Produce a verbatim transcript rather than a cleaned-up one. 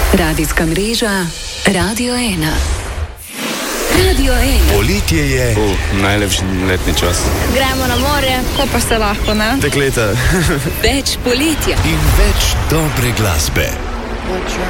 Radijska mreža Radio ena. Radio ena. Poletje je uh, najlepši letni čas. Gremo na morje, ko pa se lahko, ne? Dekleta. Več poletja in več dobre glasbe.